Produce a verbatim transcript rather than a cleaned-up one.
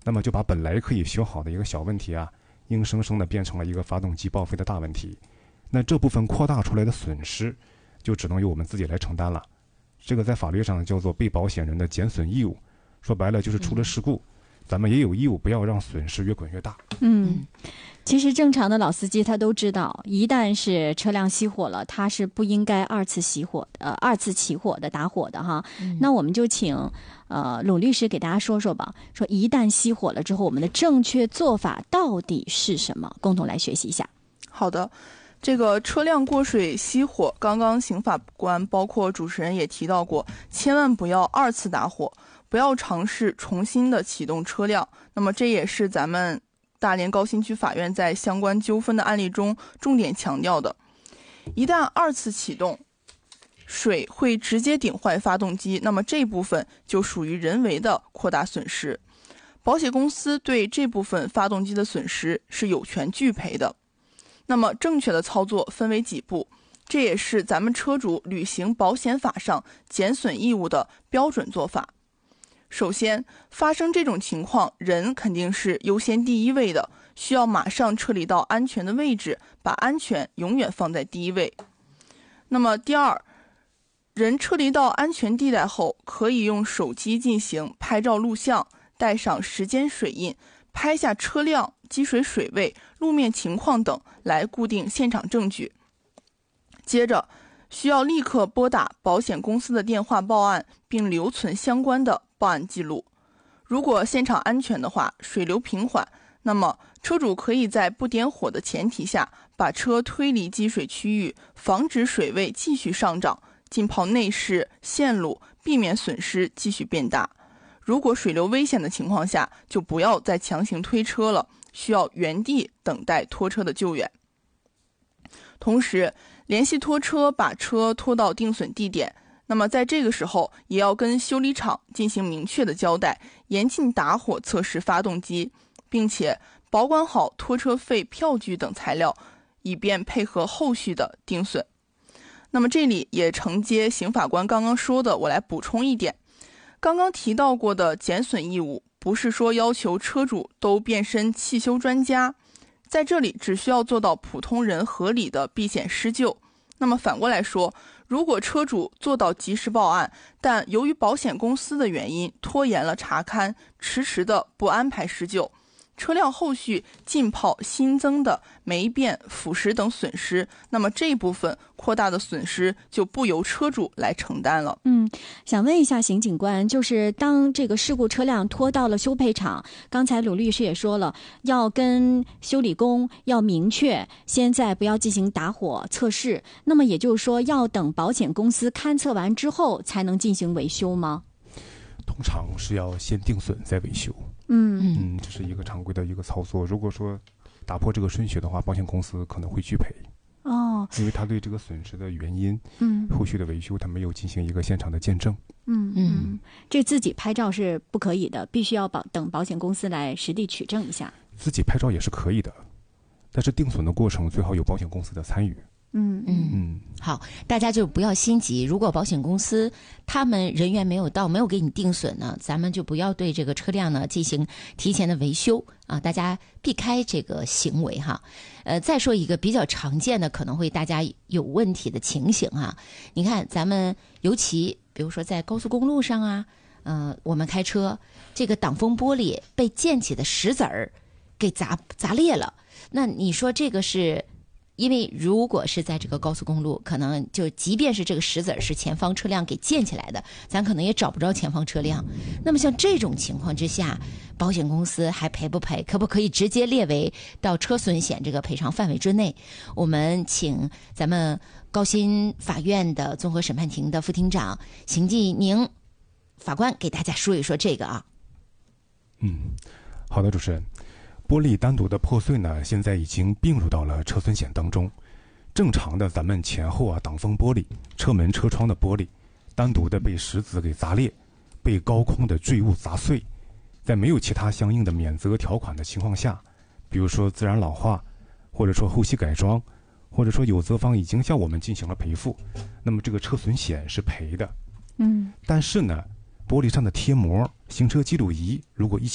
那么就把本来可以修好的一个小问题啊，硬生生的变成了一个发动机报废的大问题。那这部分扩大出来的损失，就只能由我们自己来承担了。这个在法律上叫做被保险人的减损义务，说白了就是出了事故，嗯、咱们也有义务不要让损失越滚越大。 嗯，其实正常的老司机他都知道，一旦是车辆熄火了，他是不应该二次熄火呃二次起火的打火的哈。嗯、那我们就请呃鲁律师给大家说说吧，说一旦熄火了之后，我们的正确做法到底是什么？共同来学习一下。 好的。这个车辆过水熄火，刚刚刑法官包括主持人也提到过，千万不要二次打火，不要尝试重新的启动车辆。那么这也是咱们大连高新区法院在相关纠纷的案例中重点强调的。一旦二次启动，水会直接顶坏发动机，那么这部分就属于人为的扩大损失。保险公司对这部分发动机的损失是有权拒赔的。那么正确的操作分为几步，这也是咱们车主履行保险法上减损义务的标准做法。首先，发生这种情况，人肯定是优先第一位的，需要马上撤离到安全的位置，把安全永远放在第一位。那么第二，人撤离到安全地带后，可以用手机进行拍照录像，带上时间水印，拍下车辆积水水位、路面情况等来固定现场证据。接着需要立刻拨打保险公司的电话报案，并留存相关的报案记录。如果现场安全的话，水流平缓，那么车主可以在不点火的前提下，把车推离积水区域，防止水位继续上涨，浸泡内饰、线路，避免损失继续变大。如果水流危险的情况下，就不要再强行推车了，需要原地等待拖车的救援。同时，联系拖车把车拖到定损地点，那么在这个时候也要跟修理厂进行明确的交代，严禁打火测试发动机，并且保管好拖车费、票据等材料，以便配合后续的定损。那么这里也承接刑法官刚刚说的，我来补充一点。刚刚提到过的减损义务，不是说要求车主都变身汽修专家，在这里只需要做到普通人合理的避险施救。那么反过来说，如果车主做到及时报案，但由于保险公司的原因拖延了查勘，迟迟的不安排施救，车辆后续浸泡新增的霉变、腐蚀等损失，那么这一部分扩大的损失就不由车主来承担了。 嗯，想问一下邢警官，就是当这个事故车辆拖到了修配厂，刚才鲁律师也说了，要跟修理工要明确，现在不要进行打火测试，那么也就是说要等保险公司勘测完之后才能进行维修吗？ 通常是要先定损再维修。 嗯嗯，这是一个常规的一个操作。如果说打破这个顺序的话，保险公司可能会拒赔。 哦， 因为他对这个损失的原因， 嗯， 后续的维修他没有进行一个现场的见证。 嗯嗯，这自己拍照是不可以的，必须要保等保险公司来实地取证一下。 自己拍照也是可以的，但是定损的过程最好有保险公司的参与。 嗯嗯嗯，好，大家就不要心急。如果保险公司他们人员没有到，没有给你定损呢，咱们就不要对这个车辆呢进行提前的维修啊，大家避开这个行为哈。呃，再说一个比较常见的可能会大家有问题的情形哈，你看咱们尤其比如说在高速公路上啊，呃，我们开车这个挡风玻璃被溅起的石子儿给砸砸裂了，那你说这个是？因为如果是在这个高速公路，可能就即便是这个石子是前方车辆给溅起来的，咱可能也找不着前方车辆。那么像这种情况之下，保险公司还赔不赔？可不可以直接列为到车损险这个赔偿范围之内？我们请咱们高新法院的综合审判庭的副庭长邢继宁法官给大家说一说这个啊。 嗯，好的，主持人。玻璃单独的破碎呢，现在已经并入到了车损险当中。正常的咱们前后啊挡风玻璃、车门车窗的玻璃，单独的被石子给砸裂，被高空的坠物砸碎，在没有其他相应的免责条款的情况下，比如说自然老化，或者说后期改装，或者说有责方已经向我们进行了赔付，那么这个车损险是赔的。 嗯， 但是呢，玻璃上的贴膜、行车记录仪如果一起